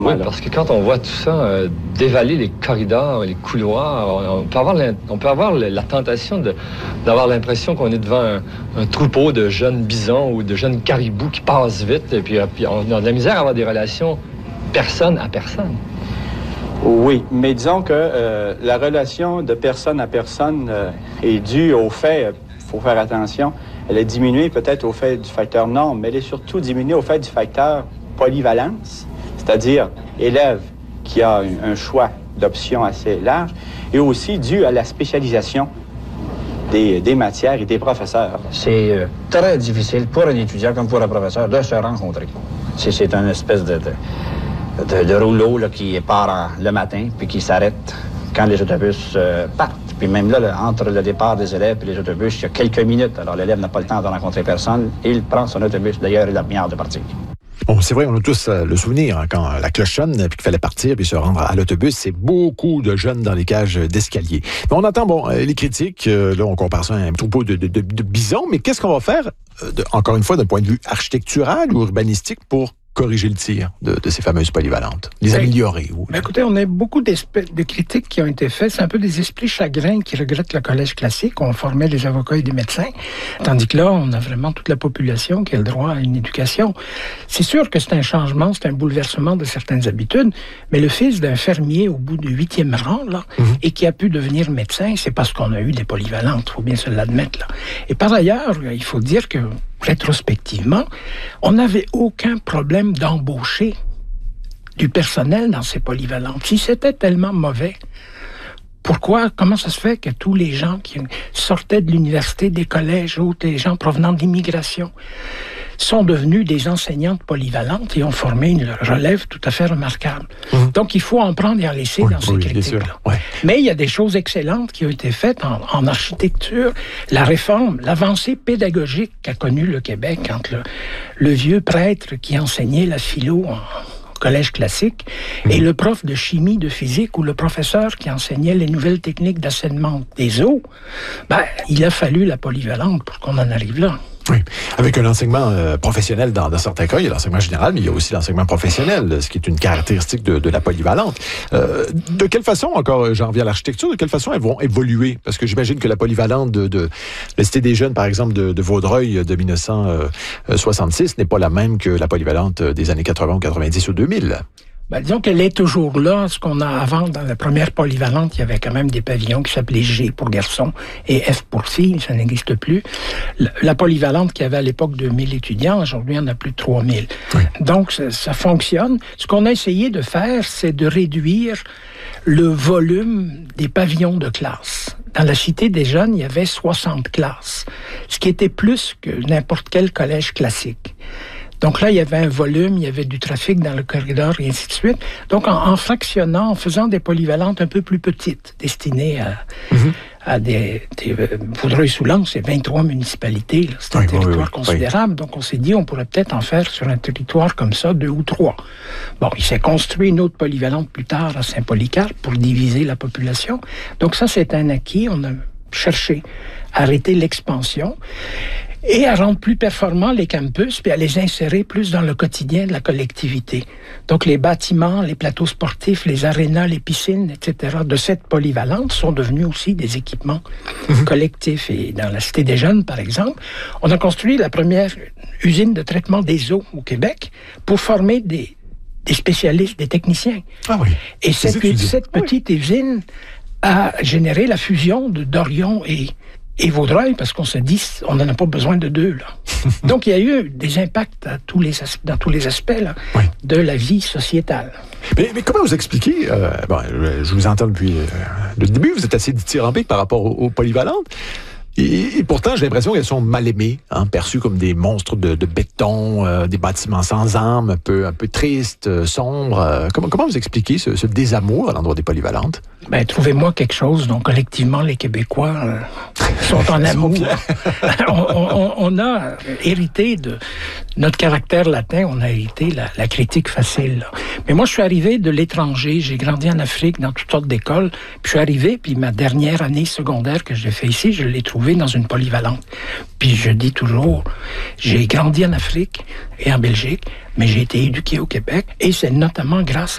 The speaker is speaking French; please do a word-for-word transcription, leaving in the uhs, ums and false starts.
Oui, parce que quand on voit tout ça, euh, dévaler les corridors, les couloirs, on peut avoir, on peut avoir la tentation de, d'avoir l'impression qu'on est devant un, un troupeau de jeunes bisons ou de jeunes caribous qui passent vite, et puis, puis on a de la misère à avoir des relations personne à personne. Oui, mais disons que euh, la relation de personne à personne euh, est due au fait, il faut faire attention, elle est diminuée peut-être au fait du facteur norme, mais elle est surtout diminuée au fait du facteur polyvalence, c'est-à-dire élève qui a un, un choix d'options assez large, et aussi dû à la spécialisation des, des matières et des professeurs. C'est euh, très difficile pour un étudiant comme pour un professeur de se rencontrer. C'est, c'est une espèce de, de, de, de rouleau là, qui part en, le matin puis qui s'arrête quand les autobus euh, partent. Puis même là, là, entre le départ des élèves et les autobus, il y a quelques minutes. Alors l'élève n'a pas le temps de rencontrer personne et il prend son autobus. D'ailleurs, il a bien hâte de partir. Bon, c'est vrai, on a tous euh, le souvenir hein, quand la cloche sonne puis qu'il fallait partir puis se rendre à l'autobus. C'est beaucoup de jeunes dans les cages d'escalier. Mais on entend bon les critiques. Euh, là, on compare ça à un troupeau de, de, de, de bisons. Mais qu'est-ce qu'on va faire, euh, de, encore une fois, d'un point de vue architectural ou urbanistique pour corriger le tir de, de ces fameuses polyvalentes, les améliorer? Ou... Ben écoutez, on a beaucoup de critiques qui ont été faites. C'est un peu des esprits chagrins qui regrettent le collège classique. On formait des avocats et des médecins. Tandis que là, on a vraiment toute la population qui a le droit à une éducation. C'est sûr que c'est un changement, c'est un bouleversement de certaines habitudes, mais le fils d'un fermier au bout du huitième rang, là, mm-hmm. et qui a pu devenir médecin, c'est parce qu'on a eu des polyvalentes, il faut bien se l'admettre, là. Et par ailleurs, il faut dire que rétrospectivement, on n'avait aucun problème d'embaucher du personnel dans ces polyvalentes. Si c'était tellement mauvais, pourquoi, comment ça se fait que tous les gens qui sortaient de l'université, des collèges, ou des gens provenant de l'immigration, sont devenus des enseignantes polyvalentes et ont formé une relève tout à fait remarquable. Mmh. Donc, il faut en prendre et en laisser oui, dans ces oui, critiques-là. Ouais. Mais il y a des choses excellentes qui ont été faites en, en architecture. La réforme, l'avancée pédagogique qu'a connue le Québec entre le, le vieux prêtre qui enseignait la philo en collège classique, mmh. et le prof de chimie, de physique, ou le professeur qui enseignait les nouvelles techniques d'assainissement des eaux, ben, il a fallu la polyvalente pour qu'on en arrive là. Oui, avec un enseignement euh, professionnel dans, dans certains cas, il y a l'enseignement général, mais il y a aussi l'enseignement professionnel, ce qui est une caractéristique de, de la polyvalente. Euh, de quelle façon, encore, j'en reviens à l'architecture, de quelle façon elles vont évoluer? Parce que j'imagine que la polyvalente de, de la Cité des Jeunes, par exemple, de, de Vaudreuil de dix-neuf cent soixante-six n'est pas la même que la polyvalente des années quatre-vingts ou quatre-vingt-dix ou deux mille. Ben, disons qu'elle est toujours là. Ce qu'on a avant, dans la première polyvalente, il y avait quand même des pavillons qui s'appelaient G pour garçons et F pour filles. Ça n'existe plus. La, la polyvalente qui avait à l'époque deux mille étudiants, aujourd'hui, on a plus de trois mille. Oui. Donc, ça, ça fonctionne. Ce qu'on a essayé de faire, c'est de réduire le volume des pavillons de classe. Dans la Cité des Jeunes, il y avait soixante classes, ce qui était plus que n'importe quel collège classique. Donc là, il y avait un volume, il y avait du trafic dans le corridor et ainsi de suite. Donc, en, en fractionnant, en faisant des polyvalentes un peu plus petites, destinées à, mm-hmm. à des... des euh, Vaudreuil-Soulanges, c'est vingt-trois municipalités. Là. C'est un oui, territoire oui, oui, considérable. Oui. Donc, on s'est dit, on pourrait peut-être en faire sur un territoire comme ça, deux ou trois. Bon, il s'est construit une autre polyvalente plus tard à Saint-Polycarpe pour diviser la population. Donc ça, c'est un acquis. On a cherché à arrêter l'expansion et à rendre plus performants les campus, puis à les insérer plus dans le quotidien de la collectivité. Donc, les bâtiments, les plateaux sportifs, les arénas, les piscines, et cetera, de cette polyvalente sont devenus aussi des équipements mmh. collectifs. Et dans la Cité des Jeunes, par exemple, on a construit la première usine de traitement des eaux au Québec pour former des, des spécialistes, des techniciens. Ah oui. Et cette, cette petite oui. usine a généré la fusion de Dorion et Et Vaudreuil, parce qu'on se dit, on n'en a pas besoin de deux, là. Donc, il y a eu des impacts à tous les as- dans tous les aspects là, oui. de la vie sociétale. Mais, mais comment vous expliquez, euh, bon, je vous entends depuis euh, le début, vous êtes assez dithyrambique par rapport aux, aux polyvalentes, et, et pourtant, j'ai l'impression qu'elles sont mal aimées, hein, perçues comme des monstres de, de béton, euh, des bâtiments sans âme, un peu, un peu tristes, euh, sombres. Euh, comment, comment vous expliquez ce, ce désamour à l'endroit des polyvalentes? Ben, trouvez-moi quelque chose dont collectivement les Québécois euh, sont en amour. on, on, on a hérité de notre caractère latin, on a hérité la, la critique facile. Là. Mais moi, je suis arrivé de l'étranger, j'ai grandi en Afrique dans toutes sortes d'écoles, puis je suis arrivé, puis ma dernière année secondaire que j'ai fait ici, je l'ai trouvée dans une polyvalente. Puis je dis toujours, j'ai grandi en Afrique et en Belgique, mais j'ai été éduqué au Québec, et c'est notamment grâce